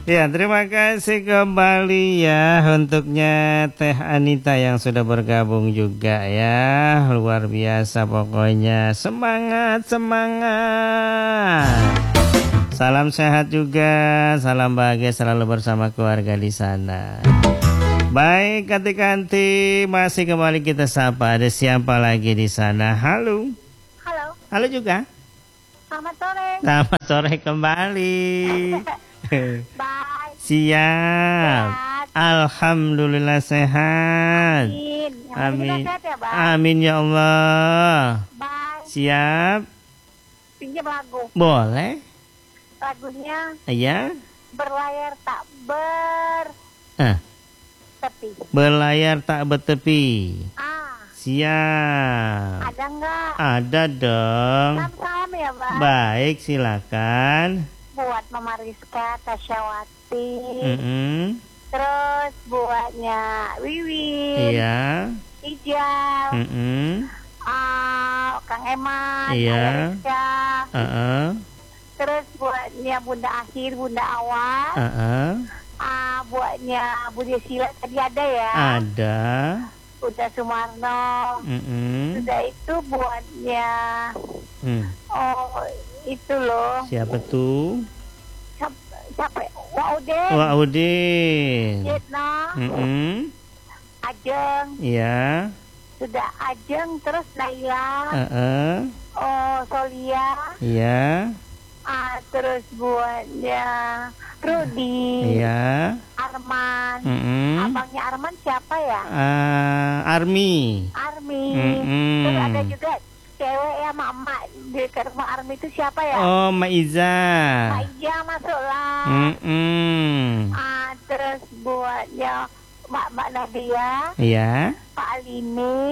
Ya, terima kasih kembali ya untuknya Teh Anita yang sudah bergabung juga ya. Luar biasa pokoknya. Semangat, semangat. Salam sehat juga, salam bahagia selalu bersama keluarga di sana. Baik, ganti-ganti masih kembali kita sapa. Ada siapa lagi di sana? Halo. Halo. Halo juga. Selamat sore. Selamat sore kembali. Bye. Siap. Alhamdulillah sehat. Amin. Amin. Sehat ya, Bang? Amin ya Allah. Bye. Siap. Pinjam lagu. Boleh. Lagunya Ya. berlayar tak bertepi. Berlayar tak bertepi. Siap. Ada nggak? Ada dong. Salam ya, Bang. Baik, silakan. Buat Mama Rizka, Tasyawati. Terus buatnya Wiwin. Iya. Ijal. Kang Eman. Iya. Rizka. Terus buatnya Bunda Akhir, Bunda Awal. Buatnya Budi Sila tadi ada ya? Ada. Udah Sumarno. Sudah itu buatnya. Oh, itu loh. Siapa tuh? Siapa? Waudin. Waudin. Yitno. Ajeng. Iya. Sudah Ajeng, terus Naila. Oh, Solia. Iya. Terus buatnya Rudi. Iya. Arman. Abangnya Arman siapa ya? Army. Terus ada juga cewek ya, Mama di rumah Army itu siapa ya? Oh, Maiza. Maiza masuklah. Terus buatnya Mbak Nadia. Iya. Pak Alini.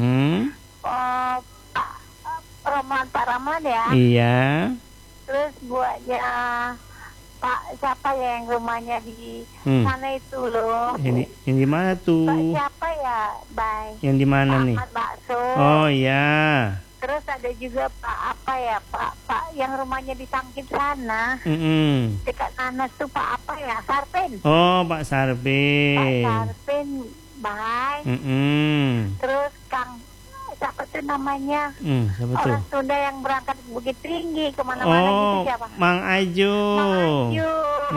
Pak Rahman ya. Iya. Terus buatnya Pak siapa ya yang rumahnya di sana itu loh. Yang di mana tuh? Pak siapa ya, Bay? Yang di mana nih? Ahmad Bakso. Oh iya. Terus ada juga Pak apa ya, Pak yang rumahnya di Sangkit sana. Dekat Nanas tuh Pak apa ya? Sarpen. Oh, Pak Sarpen. Pak Sarpen, Bay. Terus Kang siapa tuh namanya? Siapa tuh? Orang Sunda yang berangkat Bukit Tinggi kemana-mana gitu siapa? Mang Ajo. Mang Ajo.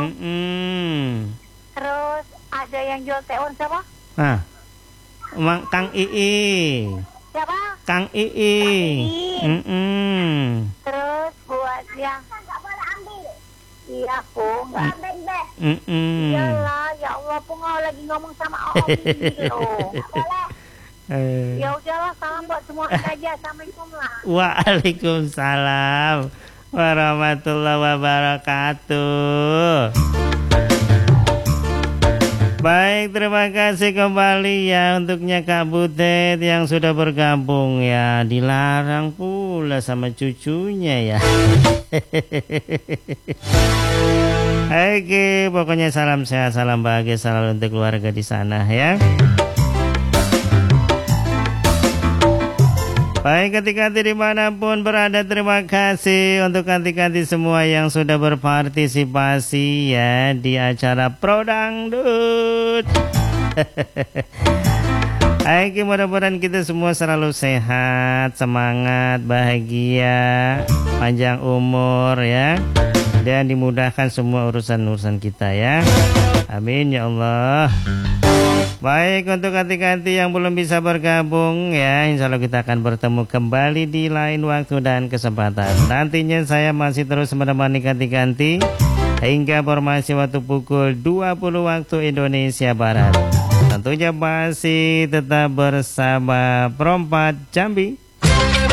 Terus ada yang jual teon siapa? Kang Ii. Siapa? Kang Ii. Terus buat yang nggak boleh ambil. Iya, aku nggak ambil deh. Iyalah, ya Allah, aku lagi ngomong sama Om gitu. Nggak boleh. Ya udahlah, salam buat semua aja. Assalamualaikum lah. Waalaikumsalam warahmatullahi wabarakatuh. Baik, terima kasih kembali ya untuknya Kak Butet yang sudah bergabung ya. Dilarang pula sama cucunya ya. Oke, pokoknya salam sehat, salam bahagia selalu untuk keluarga di sana ya. Baik, ganti-ganti dimanapun berada, terima kasih untuk ganti-ganti semua yang sudah berpartisipasi ya di acara Pro Dangdut. Baik, mudah-mudahan kita semua selalu sehat, semangat, bahagia, panjang umur ya, dan dimudahkan semua urusan-urusan kita ya. Amin ya Allah. Baik, untuk ganti-ganti yang belum bisa bergabung ya, insya Allah kita akan bertemu kembali di lain waktu dan kesempatan. Nantinya saya masih terus menemani ganti-ganti hingga informasi waktu pukul 20 waktu Indonesia Barat. Tentunya masih tetap bersama Perompak Jambi.